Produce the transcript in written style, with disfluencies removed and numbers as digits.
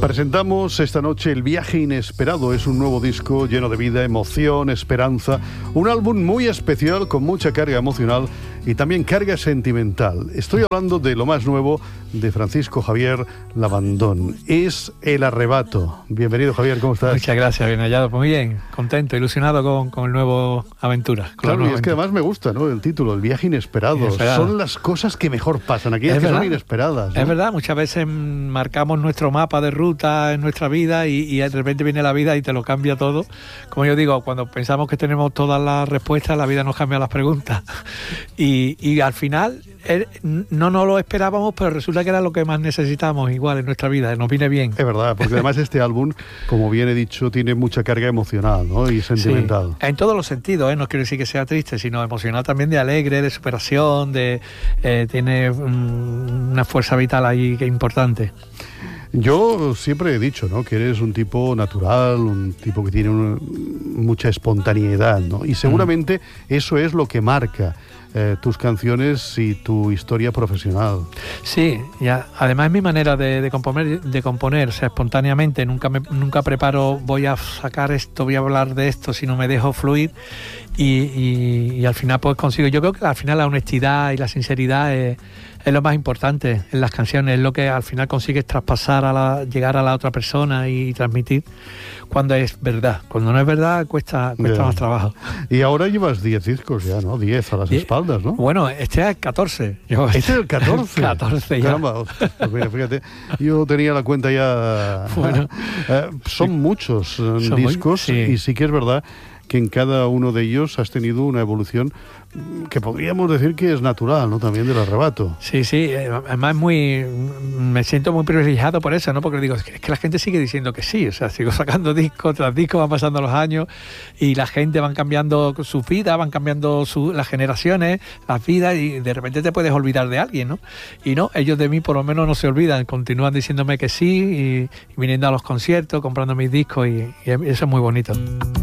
Presentamos esta noche El viaje inesperado. Es un nuevo disco lleno de vida, emoción, esperanza. Un álbum muy especial con mucha carga emocional y también carga sentimental. Estoy hablando de lo más nuevo de Francisco Javier Labandón. Es El arrebato. Bienvenido, Javier, ¿cómo estás? Muchas gracias, bien hallado. Muy bien, contento, ilusionado con el nuevo aventura. Claro, y es que además me gusta, ¿no?, el título, El viaje inesperado. Son las cosas que mejor pasan, aquellas que son inesperadas, ¿no? Es verdad, muchas veces marcamos nuestro mapa de ruta en nuestra vida y de repente viene la vida y te lo cambia todo. Como yo digo, cuando pensamos que tenemos todas las respuestas, la vida nos cambia las preguntas. Y al final no nos lo esperábamos, pero resulta que era lo que más necesitamos igual en nuestra vida, nos viene bien. Es verdad, porque además este álbum, como bien he dicho, tiene mucha carga emocional, ¿no?, y sentimental. Sí, en todos los sentidos, no quiero decir que sea triste, sino emocional también, de alegre, de superación, tiene una fuerza vital ahí que es importante. Yo siempre he dicho, ¿no?, que eres un tipo natural, un tipo que tiene mucha espontaneidad, ¿no? Y seguramente eso es lo que marca tus canciones y tu historia profesional. Sí, ya. Además es mi manera de componer, o sea, espontáneamente. Nunca preparo, voy a sacar esto, voy a hablar de esto, sino me dejo fluir y al final pues consigo. Yo creo que al final la honestidad y la sinceridad es lo más importante en las canciones, es lo que al final consigues traspasar, llegar a la otra persona y transmitir cuando es verdad. Cuando no es verdad cuesta más trabajo. Y ahora llevas 10 discos ya, ¿no? 10 a las espaldas, ¿no? Bueno, este es el 14. ¿Este es el 14? 14 ya. Caramba, pues mira, fíjate, yo tenía la cuenta ya... Bueno, son muchos discos, sí. Y sí que es verdad que en cada uno de ellos has tenido una evolución que podríamos decir que es natural, ¿no?, también del arrebato. Sí, además me siento muy privilegiado por eso, ¿no?, porque digo, es que la gente sigue diciendo que sí, o sea, sigo sacando disco tras disco, van pasando los años y la gente van cambiando su vida, van cambiando las generaciones, las vidas, y de repente te puedes olvidar de alguien, ¿no? Y no, ellos de mí por lo menos no se olvidan, continúan diciéndome que sí y viniendo a los conciertos, comprando mis discos y eso es muy bonito.